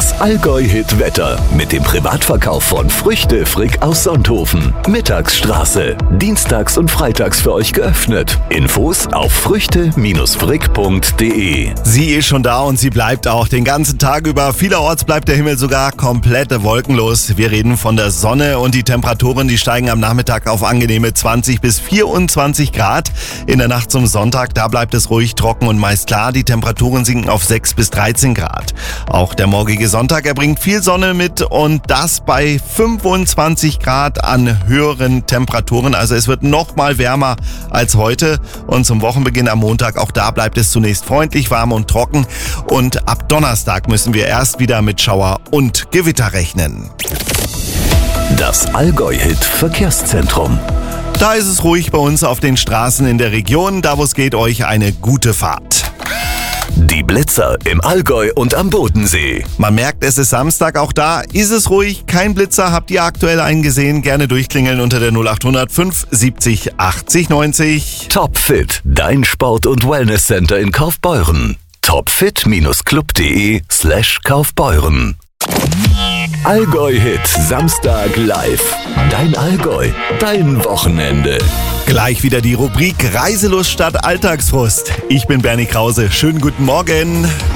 Das Allgäu-Hit-Wetter mit dem Privatverkauf von Früchte Frick aus Sonthofen. Mittagsstraße. Dienstags und freitags für euch geöffnet. Infos auf früchte-frick.de. Sie ist schon da und sie bleibt auch den ganzen Tag über. Vielerorts bleibt der Himmel sogar komplett wolkenlos. Wir reden von der Sonne und die Temperaturen, die steigen am Nachmittag auf angenehme 20 bis 24 Grad. In der Nacht zum Sonntag, da bleibt es ruhig trocken und meist klar. Die Temperaturen sinken auf 6 bis 13 Grad. Auch der morgige Sonntag, er bringt viel Sonne mit und das bei 25 Grad an höheren Temperaturen. Also es wird noch mal wärmer als heute. Und zum Wochenbeginn am Montag, auch da bleibt es zunächst freundlich, warm und trocken. Und ab Donnerstag müssen wir erst wieder mit Schauer und Gewitter rechnen. Das Allgäu-Hit Verkehrszentrum. Da ist es ruhig bei uns auf den Straßen in der Region. Da wo es geht, euch eine gute Fahrt. Die Blitzer im Allgäu und am Bodensee. Man merkt, es ist Samstag, auch da ist es ruhig. Kein Blitzer, habt ihr aktuell einen gesehen? Gerne durchklingeln unter der 0800 570 80 90. Topfit, dein Sport- und Wellnesscenter in Kaufbeuren. topfit-club.de/Kaufbeuren. Allgäu-Hit Samstag live. Dein Allgäu, dein Wochenende. Gleich wieder die Rubrik Reiselust statt Alltagsfrust. Ich bin Bernie Krause. Schönen guten Morgen.